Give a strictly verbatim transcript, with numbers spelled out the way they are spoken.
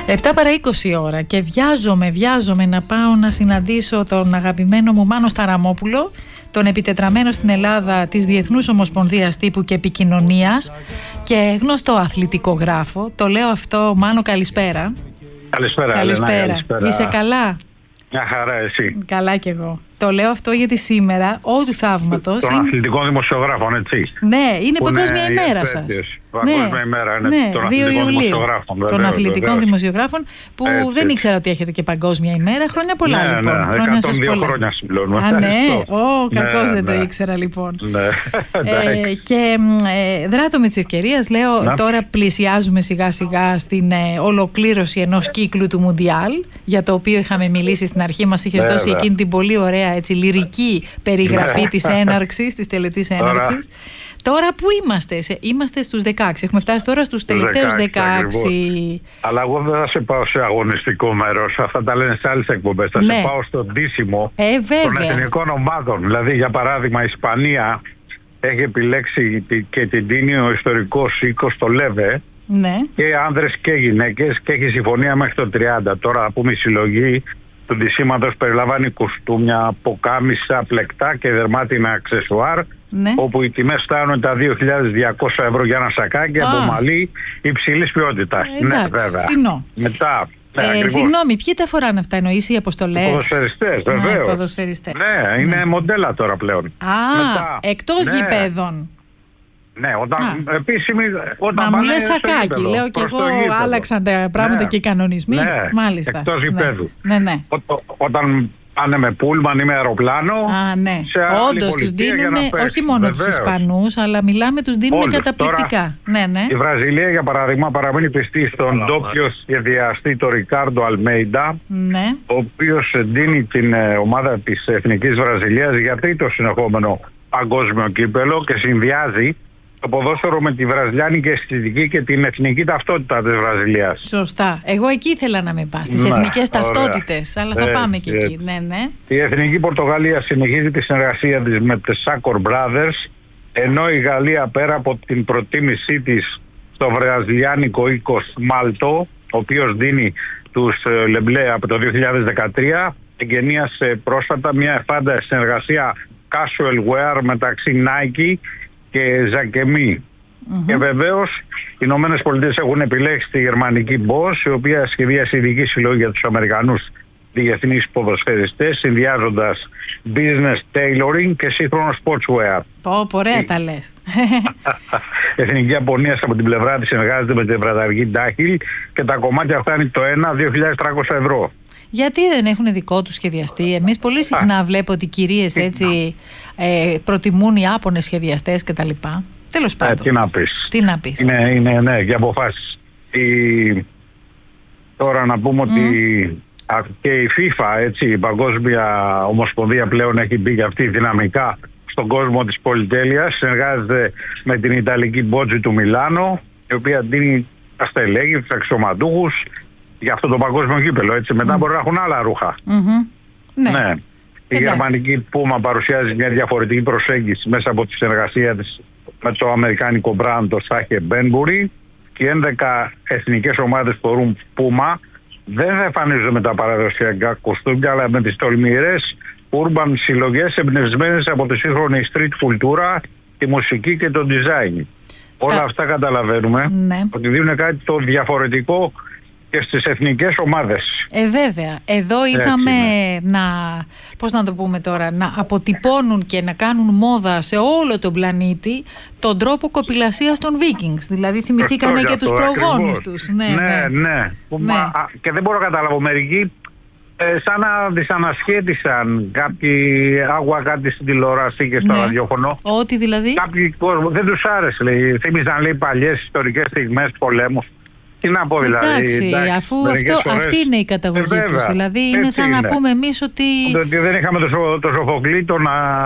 επτά παρά είκοσι ώρα και βιάζομαι, βιάζομαι να πάω να συναντήσω τον αγαπημένο μου Μάνο Σταραμόπουλο, τον επιτετραμένο στην Ελλάδα της Διεθνούς Ομοσπονδίας Τύπου και Επικοινωνίας και γνωστό αθλητικογράφο. Το λέω αυτό, Μάνο, καλησπέρα. Καλησπέρα. Καλησπέρα. Έλενα, καλησπέρα. Είσαι καλά? Μια χαρά, εσύ? Καλά κι εγώ. Το λέω αυτό γιατί σήμερα, ό του θαύματος. Των είναι... αθλητικών δημοσιογράφων, έτσι. Ναι, είναι που παγκόσμια είναι ημέρα σας. Παγκόσμια ναι, ημέρα είναι ναι, των δύο αθλητικών Ιουλίου, δημοσιογράφων. Των βεβαίως, αθλητικών βεβαίως. δημοσιογράφων που έτσι. Δεν ήξερα ότι έχετε και παγκόσμια ημέρα. Χρόνια πολλά, ναι, λοιπόν. Ναι, χρόνια σας πολλά. χρόνια συμπληρώνουμε. Α, ναι, ο, κακώς ναι, δεν ναι. το ήξερα, λοιπόν. Ναι. ε, και ε, δράτω με της ευκαιρίας, λέω, ναι. Τώρα πλησιάζουμε σιγά σιγά στην ε, ολοκλήρωση ενός κύκλου του Μουντιάλ, για το οποίο είχαμε μιλήσει στην αρχή. Μας είχες δώσει εκείνη την πολύ ωραία, έτσι, λυρική περιγραφή ναι. της έναρξης, της τελετής έναρξης. Τώρα που είμαστε? Σε, είμαστε στους δεκαέξι. Έχουμε φτάσει τώρα στους τελευταίους δεκαέξι. δεκαέξι. Αλλά εγώ δεν θα σε πάω σε αγωνιστικό μέρος. Αυτά τα λένε σε άλλες εκπομπές. Θα ναι. σε πάω στο ντύσιμο ε, των εθνικών ομάδων. Δηλαδή, για παράδειγμα, η Ισπανία έχει επιλέξει και την τίνει ο ιστορικός οίκος στο Λέβε. Ναι. Και άνδρες και γυναίκες, και έχει συμφωνία μέχρι το τριάντα. Τώρα, να πούμε, η συλλογή του ντυσίματος περιλαμβάνει κουστούμια, ποκάμισα, πλεκτά και δερμάτινα αξεσουάρ, ναι. όπου οι τιμές φτάνουν τα δύο χιλιάδες διακόσια ευρώ για ένα σακάκι από μαλλί υψηλής ποιότητας. Ε, εντάξει, ναι, βέβαια. Φτηνό. Μετά. Ναι, ε, συγγνώμη, ποιοι τα φοράνε αυτά, εννοείς οι αποστολές? Οι ποδοσφαιριστές, βεβαίως. Ναι, ποδοσφαιριστές. Ναι, είναι ναι. μοντέλα τώρα πλέον. Α, μετά. Εκτός ναι. γηπέδων. Ναι, όταν επίσημη. Όταν Μα μου λες σακάκι, λέω και εγώ άλλαξαν τα πράγματα ναι. και οι κανονισμοί. Ναι. Μάλιστα. Εκτός γηπέδου. Ναι, ναι. Ό, όταν πάνε με πούλμαν ή με αεροπλάνο. Α, ναι. Όντως τους δίνουν, όχι μόνο βεβαίως. τους Ισπανούς, αλλά μιλάμε, τους δίνουν Όλους. καταπληκτικά. Τώρα, ναι, ναι. Η Βραζιλία, για παράδειγμα, παραμένει πιστή στον ντόπιο σχεδιαστή, τον Ρικάρντο Αλμέιντα, ναι. ο οποίος δίνει την ομάδα της Εθνικής Βραζιλίας για τρίτο συνεχόμενο παγκόσμιο κύπελο και συνδυάζει το ποδόσφαιρο με τη βραζιλιάνικη αισθητική και την εθνική ταυτότητα της Βραζιλίας. Σωστά. Εγώ εκεί ήθελα να με πας, στις ναι, εθνικές ταυτότητες, αλλά θα ε, πάμε και ε, εκεί. Ναι, ναι. Η Εθνική Πορτογαλία συνεχίζει τη συνεργασία της με τις Σάκορ Brothers, ενώ η Γαλλία, πέρα από την προτίμησή της στο βραζιλιάνικο οίκο Μάλτο, ο οποίος δίνει τους Λεμπλέ από το δύο χιλιάδες δεκατρία, εγγενίασε πρόσφατα μια εφάντα συνεργασία casual wear μεταξύ Nike και Ζακεμί. Mm-hmm. Και βεβαίως οι Ηνωμένες Πολιτείες έχουν επιλέξει τη γερμανική Bosch, η οποία σχεδίασε ειδική συλλογή για τους Αμερικανούς διεθνείς ποδοσφαιριστές, συνδυάζοντας business tailoring και σύγχρονο sportswear. Πω, ωραία τα λες. Εθνική Ιαπωνία από την πλευρά της συνεργάζεται με την βρετανική Dahil και τα κομμάτια φτάνει το ένα δύο χιλιάδες τριακόσια ευρώ. Γιατί δεν έχουν δικό τους σχεδιαστεί? Εμείς πολύ συχνά Α. βλέπω ότι οι κυρίες έτσι ε, προτιμούν οι Ιάπωνες σχεδιαστές κτλ. Τέλος πάντων. Ε, τι να πεις. Τι να πεις. Είναι, είναι ναι, για αποφάσεις. Η... Τώρα να πούμε mm. ότι και η FIFA, έτσι, η Παγκόσμια Ομοσπονδία πλέον έχει μπει για αυτή δυναμικά στον κόσμο της πολυτέλειας. Συνεργάζεται με την Ιταλική Μπότζι του Μιλάνο, η οποία δίνει τα στελέχη, τους αξιωματούχους για αυτό το παγκόσμιο κύπελο. Έτσι. Μετά mm. μπορεί να έχουν άλλα ρούχα. Mm-hmm. Ναι. ναι. Η γερμανική Puma παρουσιάζει μια διαφορετική προσέγγιση μέσα από τη συνεργασία της με το αμερικάνικο brand, το Sache Benbury. Και οι έντεκα εθνικές ομάδες του φορούν Puma δεν θα εμφανίζονται με τα παραδοσιακά κοστούμια, αλλά με τις τολμηρές urban συλλογές εμπνευσμένες από τη σύγχρονη street κουλτούρα, τη μουσική και το design. Όλα αυτά καταλαβαίνουμε ναι. ότι δίνουν κάτι το διαφορετικό και στις εθνικές ομάδες. Ε, βέβαια. Εδώ είδαμε ναι. να, πώς να το πούμε τώρα, να αποτυπώνουν και να κάνουν μόδα σε όλο τον πλανήτη τον τρόπο κοπηλασίας των Vikings. Δηλαδή θυμηθήκανε και τους προγόνους τους. Ναι, ναι. ναι. ναι. ναι. Μα, και δεν μπορώ να καταλάβω. Μερικοί ε, σαν να δυσανασχέτησαν. Κάποιοι άκουγα κάτι στην τηλεόραση και στο ναι. ραδιόφωνο. Ό,τι δηλαδή. Κάποιοι κόσμο δεν τους άρεσε. Λέει. Θύμιζαν λέει παλιές ιστορικές στιγμές πολέμους. Τι να πω δηλαδή. Εντάξει, εντάξει αφού αυτό, φορές... αυτή είναι η καταγωγή ε, τους. Δηλαδή είναι σαν είναι. να πούμε εμείς ότι... ότι δεν είχαμε το, το Σοφοκλή, τον